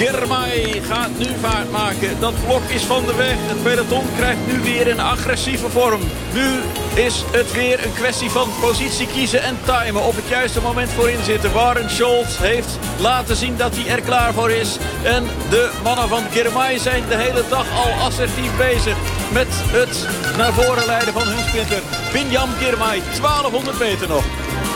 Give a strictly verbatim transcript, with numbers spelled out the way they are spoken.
Girmay gaat nu vaart maken. Dat blok is van de weg. Het peloton krijgt nu weer een agressieve vorm. Nu is het weer een kwestie van positie kiezen en timen. Op het juiste moment voorin zitten. Warren Scholz heeft laten zien dat hij er klaar voor is. En de mannen van Girmay zijn de hele dag al assertief bezig met het naar voren leiden van hun sprinter. Binyam Girmay, twaalfhonderd meter nog.